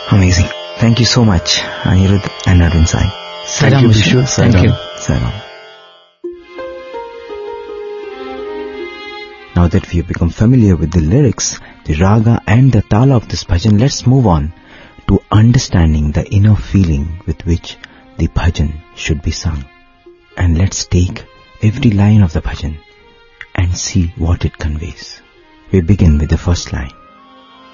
Amazing. Thank you so much, Anirudh and Arvind Sai. Thank you, Vishu. Thank you. Saram. Now that we have become familiar with the lyrics, the raga and the tala of this bhajan, let's move on to understanding the inner feeling with which the bhajan should be sung. And let's take every line of the bhajan and see what it conveys. We begin with the first line.